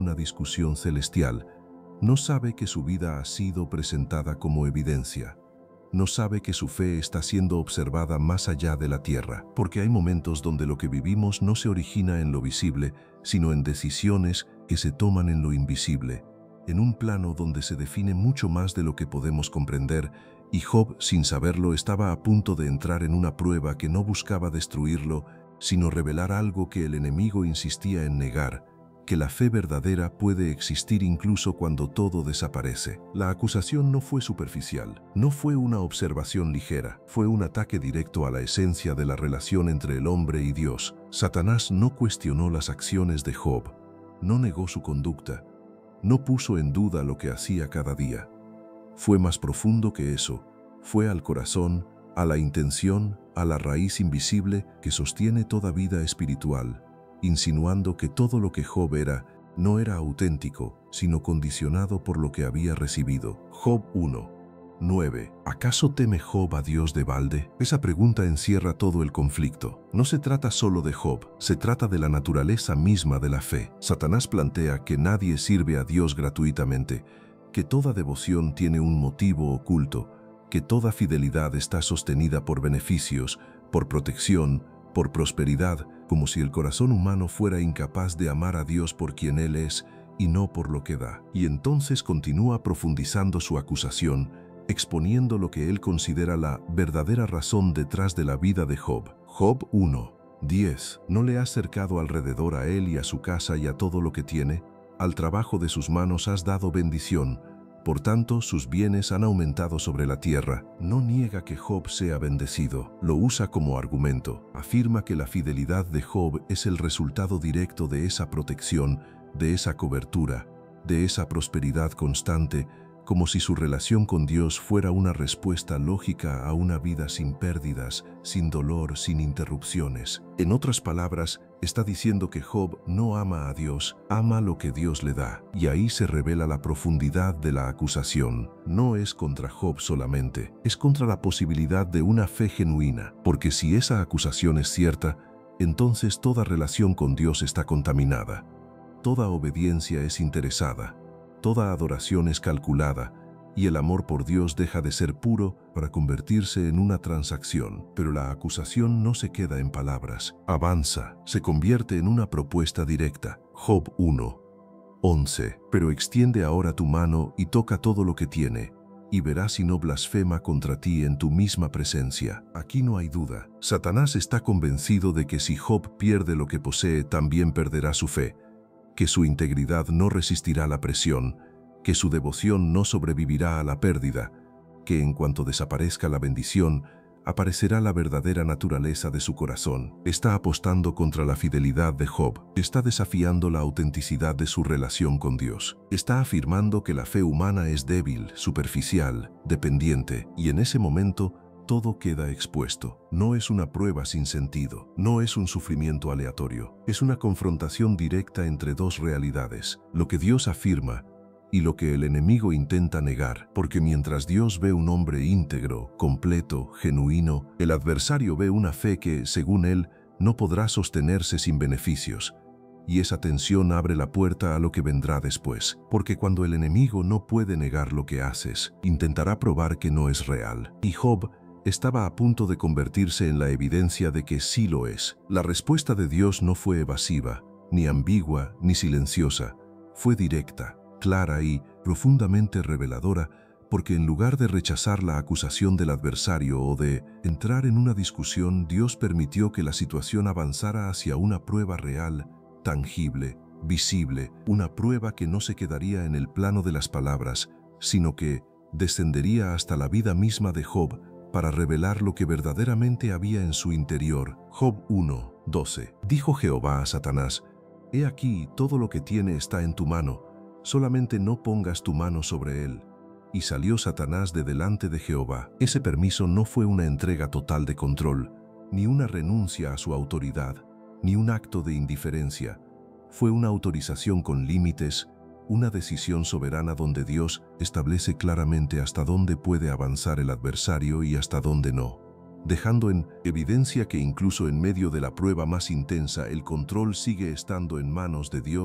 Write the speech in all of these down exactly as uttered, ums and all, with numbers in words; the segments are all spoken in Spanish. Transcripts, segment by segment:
una discusión celestial, no sabe que su vida ha sido presentada como evidencia. No sabe que su fe está siendo observada más allá de la tierra, porque hay momentos donde lo que vivimos no se origina en lo visible, sino en decisiones que se toman en lo invisible, en un plano donde se define mucho más de lo que podemos comprender, y Job, sin saberlo, estaba a punto de entrar en una prueba que no buscaba destruirlo, sino revelar algo que el enemigo insistía en negar, que la fe verdadera puede existir incluso cuando todo desaparece. La acusación no fue superficial, no fue una observación ligera, fue un ataque directo a la esencia de la relación entre el hombre y Dios. Satanás no cuestionó las acciones de Job, no negó su conducta, no puso en duda lo que hacía cada día. Fue más profundo que eso, fue al corazón, a la intención, a la raíz invisible que sostiene toda vida espiritual, insinuando que todo lo que Job era no era auténtico, sino condicionado por lo que había recibido. Job uno, nueve. ¿Acaso teme Job a Dios de balde? Esa pregunta encierra todo el conflicto. No se trata solo de Job, se trata de la naturaleza misma de la fe. Satanás plantea que nadie sirve a Dios gratuitamente, que toda devoción tiene un motivo oculto, que toda fidelidad está sostenida por beneficios, por protección, por prosperidad, como si el corazón humano fuera incapaz de amar a Dios por quien Él es y no por lo que da. Y entonces continúa profundizando su acusación, exponiendo lo que él considera la verdadera razón detrás de la vida de Job. Job uno, diez. ¿No le has cercado alrededor a él y a su casa y a todo lo que tiene? Al trabajo de sus manos has dado bendición. Por tanto, sus bienes han aumentado sobre la tierra. No niega que Job sea bendecido, lo usa como argumento. Afirma que la fidelidad de Job es el resultado directo de esa protección, de esa cobertura, de esa prosperidad constante, como si su relación con Dios fuera una respuesta lógica a una vida sin pérdidas, sin dolor, sin interrupciones. En otras palabras, está diciendo que Job no ama a Dios, ama lo que Dios le da. Y ahí se revela la profundidad de la acusación. No es contra Job solamente, es contra la posibilidad de una fe genuina, porque si esa acusación es cierta, entonces toda relación con Dios está contaminada. Toda obediencia es interesada. Toda adoración es calculada, y el amor por Dios deja de ser puro para convertirse en una transacción. Pero la acusación no se queda en palabras, avanza, se convierte en una propuesta directa. Job uno, once. Pero extiende ahora tu mano y toca todo lo que tiene, y verás si no blasfema contra ti en tu misma presencia. Aquí no hay duda. Satanás está convencido de que si Job pierde lo que posee, también perderá su fe, que su integridad no resistirá la presión, que su devoción no sobrevivirá a la pérdida, que en cuanto desaparezca la bendición, aparecerá la verdadera naturaleza de su corazón. Está apostando contra la fidelidad de Job, está desafiando la autenticidad de su relación con Dios. Está afirmando que la fe humana es débil, superficial, dependiente, y en ese momento todo queda expuesto. No es una prueba sin sentido, no es un sufrimiento aleatorio, es una confrontación directa entre dos realidades, lo que Dios afirma y lo que el enemigo intenta negar, porque mientras Dios ve un hombre íntegro, completo, genuino, el adversario ve una fe que, según él, no podrá sostenerse sin beneficios. Y esa tensión abre la puerta a lo que vendrá después, porque cuando el enemigo no puede negar lo que haces, intentará probar que no es real. Y Job estaba a punto de convertirse en la evidencia de que sí lo es. La respuesta de Dios no fue evasiva, ni ambigua, ni silenciosa. Fue directa, clara y profundamente reveladora, porque en lugar de rechazar la acusación del adversario o de entrar en una discusión, Dios permitió que la situación avanzara hacia una prueba real, tangible, visible, una prueba que no se quedaría en el plano de las palabras, sino que descendería hasta la vida misma de Job, para revelar lo que verdaderamente había en su interior. Job uno, doce. Dijo Jehová a Satanás: He aquí, todo lo que tiene está en tu mano, solamente no pongas tu mano sobre él. Y salió Satanás de delante de Jehová. Ese permiso no fue una entrega total de control, ni una renuncia a su autoridad, ni un acto de indiferencia. Fue una autorización con límites, una decisión soberana donde Dios establece claramente hasta dónde puede avanzar el adversario y hasta dónde no, dejando en evidencia que incluso en medio de la prueba más intensa el control sigue estando en manos de Dios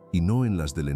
y no en las del